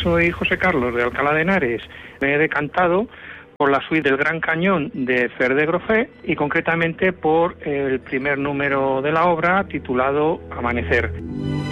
soy José Carlos de Alcalá de Henares. Me he decantado por la suite del Gran Cañón de Fer de Grofé y concretamente por el primer número de la obra titulado Amanecer.